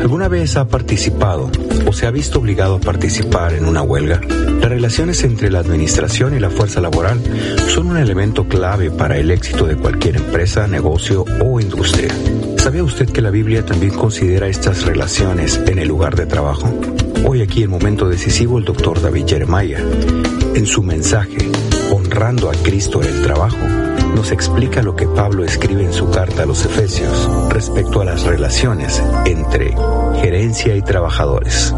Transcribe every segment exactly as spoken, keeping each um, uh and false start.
¿Alguna vez ha participado o se ha visto obligado a participar en una huelga? Las relaciones entre la administración y la fuerza laboral son un elemento clave para el éxito de cualquier empresa, negocio o industria. ¿Sabía usted que la Biblia también considera estas relaciones en el lugar de trabajo? Hoy aquí en Momento Decisivo, el doctor David Jeremiah, en su mensaje, Honrando a Cristo en el Trabajo, nos explica lo que Pablo escribe en su carta a los Efesios respecto a las relaciones entre gerencia y trabajadores.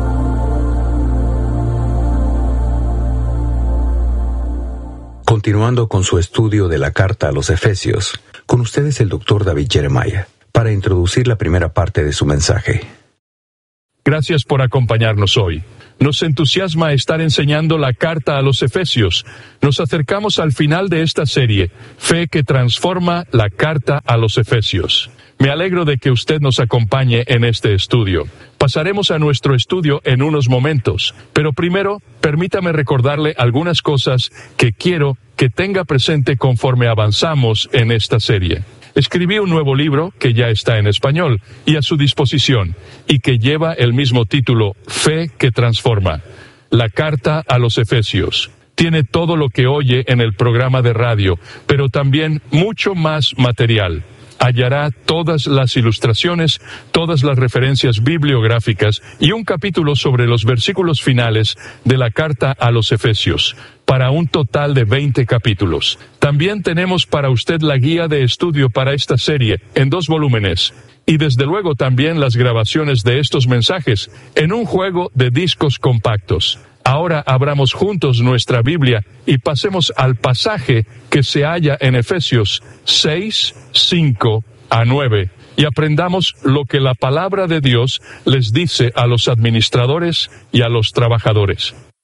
Continuando con su estudio de la carta a los Efesios, con ustedes el doctor David Jeremiah, para introducir la primera parte de su mensaje. Gracias por acompañarnos hoy. Nos entusiasma estar enseñando la carta a los Efesios. Nos acercamos al final de esta serie, Fe que transforma, la carta a los Efesios. Me alegro de que usted nos acompañe en este estudio. Pasaremos a nuestro estudio en unos momentos, pero primero, permítame recordarle algunas cosas que quiero que tenga presente conforme avanzamos en esta serie. Escribí un nuevo libro que ya está en español y a su disposición, y que lleva el mismo título, Fe que transforma. La carta a los Efesios. Tiene todo lo que oye en el programa de radio, pero también mucho más material. Hallará todas las ilustraciones, todas las referencias bibliográficas y un capítulo sobre los versículos finales de la carta a los Efesios, para un total de veinte capítulos. También tenemos para usted la guía de estudio para esta serie, en dos volúmenes, y desde luego también las grabaciones de estos mensajes, en un juego de discos compactos. Ahora abramos juntos nuestra Biblia y pasemos al pasaje que se halla en Efesios seis, cinco a nueve, y aprendamos lo que la palabra de Dios les dice a los administradores y a los trabajadores.